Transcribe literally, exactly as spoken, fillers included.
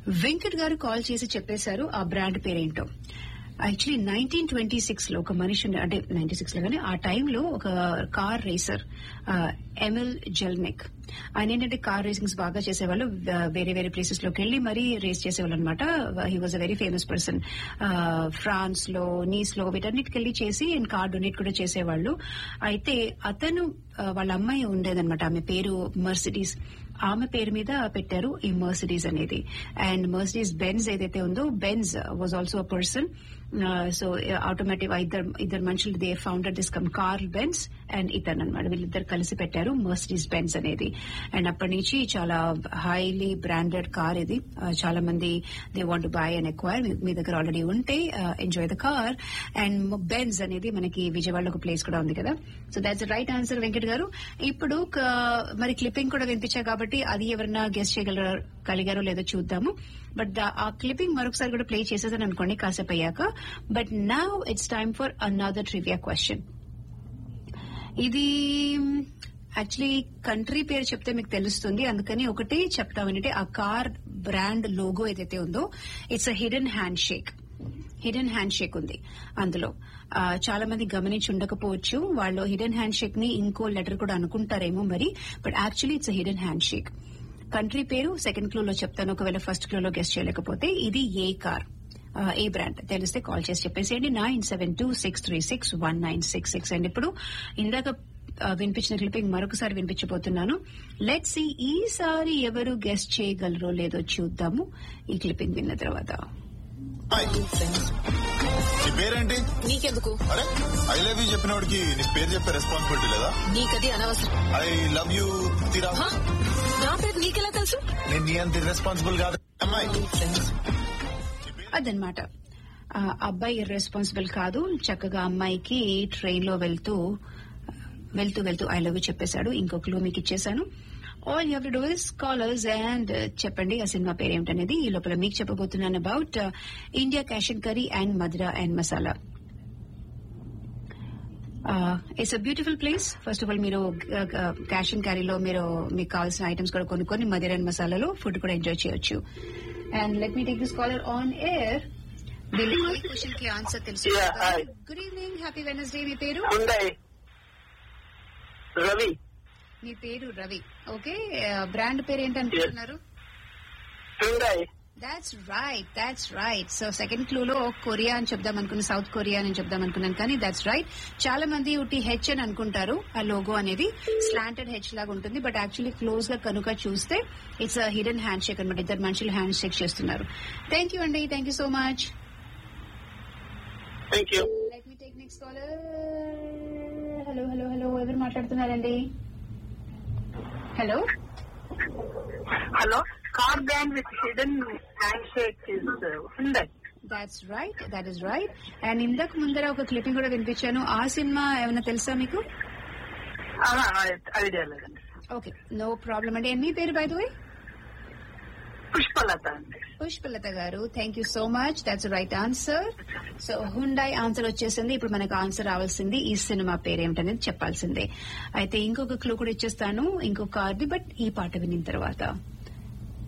వెంకట్ గారు కాల్ చేసి చెప్పేశారు ఆ బ్రాండ్ పేరేంటో. యాక్చువల్లీ నైన్టీన్ ట్వంటీ సిక్స్ లో ఒక మనిషి అంటే నైన్టీ సిక్స్ లో కానీ ఆ టైంలో ఒక కార్ రేసర్ ఎమిల్ జెల్నిక్, ఆయన ఏంటంటే కార్ రేసింగ్స్ బాగా చేసేవాళ్ళు. వేరే వేరే ప్లేసెస్ లోకి వెళ్లి మరీ రేస్ చేసేవాళ్ళు అనమాట. He was a very famous person. France లో, నీస్ లో వీటన్నిటికి వెళ్లి చేసి అండ్ కార్ డొనేట్ కూడా చేసేవాళ్ళు. అయితే అతను వాళ్ళ అమ్మాయి ఉండేదన్నమాట, ఆమె పేరు మర్సిడీస్. ఆమె పేరు మీద పెట్టారు ఈ మర్సిడీస్ అనేది. అండ్ మర్సిడీస్ బెంజ్ ఏదైతే ఉందో, Benz was also a person. So automatic ఇద్దరు ఇద్దరు మనుషులు they founder this come curl Benz and ఇతన్ అనమాట. వీళ్ళిద్దరు కలిసి పెట్టారు మర్సిడీస్ బెంజ్ అనేది. అండ్ అప్పటి నుంచి చాలా హైలీ బ్రాండెడ్ కార్ ఇది. చాలా మంది they want buy and acquire. మీ దగ్గర ఆల్రెడీ ఉంటే enjoy the car. And Benz అనేది మనకి విజయవాడలో ఒక ప్లేస్ కూడా ఉంది కదా. So that's right answer Venkat గారు. ఇప్పుడు మరి క్లిప్పింగ్ కూడా వినిపించా కాబట్టి అది ఎవరన్నా గెస్ట్ చేయగలిగారో లేదో చూద్దాము. బట్ ఆ క్లిప్పింగ్ మరొకసారి కూడా ప్లే చేసేసాను అనుకోండి కాసేపు అయ్యాక. But now it's time for another trivia question. ఇది యాక్చువల్లీ కంట్రీ పేరు చెప్తే మీకు తెలుస్తుంది, అందుకని ఒకటి చెప్తామనంటే ఆ కార్ బ్రాండ్ లోగో ఏదైతే ఉందో it's a hidden hand shake. Hidden hand shake ఉంది అందులో. చాలా మంది గమనించి ఉండకపోవచ్చు, వాళ్ళు హిడెన్ హ్యాండ్ షేక్ ని ఇంకో లెటర్ కూడా అనుకుంటారేమో మరి. But actually it's a hidden hand shake. Country పేరు సెకండ్ క్లూ లో చెప్తాను, ఒకవేళ ఫస్ట్ క్లూ లో గెస్ట్ చేయలేకపోతే. ఇది ఏ కార్, ఏ బ్రాండ్ తెలిస్తే కాల్ చేసి చెప్పేసేయండి. Nine seven two six three six one nine six six and ఇప్పుడు ఇందాక వినిపించిన క్లిప్పింగ్ మరొకసారి వినిపించబోతున్నాను. లెట్స్ సీ ఈసారి ఎవరు గెస్ట్ చేయగలరో లేదో చూద్దాము ఈ క్లిప్పింగ్ విన్న తర్వాత. పేరేంటి? నీకెందుకు? అరే ఐ లవ్ యూ చెప్పినోడికి నీ పేరు చెప్పే రెస్పాన్సిబిలిటీ లేదా? నీకది అనవసరం. ఐ లవ్ యూ తీరా. నా పేరు నీకెలా తెలుసు? నేను నీ అంత రెస్పాన్సిబుల్ కాదు అమ్మాయి. అదనమాట, అబ్బాయి ఇర్రెస్పాన్సిబుల్ కాదు. చక్కగా అమ్మాయికి ట్రైన్ లో వెళ్తూ వెళ్తూ వెళ్తూ ఐ లవ్ యూ చెప్పేశాడు. ఇంకో క్లూ మీకు ఇచ్చేశాను. All you have to do is callers and చెప్పండి ఆ సినిమా పేరు ఏమిటనేది. ఈ లోపల మీకు చెప్పబోతున్నాను about India cash and curry and Madhura and masala. It's a beautiful place. First of all మీరు క్యాష్ అండ్ కర్రీలో మీరు మీకు కావాల్సిన ఐటమ్స్ కూడా కొనుక్కొని మధురా అండ్ మసాలాలో ఫుడ్ కూడా ఎంజాయ్ చేయొచ్చు. And let me take this caller on air. వీళ్ళకి ఈ క్వశ్చన్ కి ఆన్సర్ తెలుసు. Good evening, happy Wednesday. మీ పేరు? రవి. మీ పేరు రవి. ఓకే, బ్రాండ్ పేరు ఏంటనుకుంటున్నారు? That's right, that's right. So second clue లో కొరియా అని చెప్దాం అనుకున్నాను, సౌత్ కొరియా అని చెప్దాం అనుకున్నాను, కానీ దాట్స్ రైట్. చాలా మంది ఉట్టి హెచ్ అని అనుకుంటారు. ఆ లోగో అనేది స్లాంటెడ్ హెచ్ లాగా ఉంటుంది, బట్ యాక్చువల్లీ క్లోజ్ గా కనుక చూస్తే it's a hidden hand shake అనమాట. ఇద్దరు మనుషులు హ్యాండ్ షేక్ చేస్తున్నారు. థ్యాంక్ యూ అండి, thank you so much. Let me take next caller. Hello hello hello, ఎవరు మాట్లాడుతున్నారండి? Hello hello. Car brand with hidden hand shake is Hyundai. That's right, that is right. And ఇంతకు ముందర ఒక clipping కూడా వినిపించాను. ఆ cinema ఏమైనా తెలుసా మీకు? ఐడియా లేదండి. ఓకే, నో ప్రాబ్లం అండి. మీ పేరు బై ద వే? పుష్పలత అండి. పుష్పలత గారు, thank you so much. That's right answer. So Hyundai answer వచ్చేసింది. ఇప్పుడు మనకు ఆన్సర్ రావాల్సింది ఈ సినిమా పేరేమిటనేది చెప్పాల్సిందే. అయితే ఇంకొక క్లూ కూడా ఇచ్చేస్తాను, ఇంకొక కార్ది, బట్ ఈ పాట వినిన తర్వాత.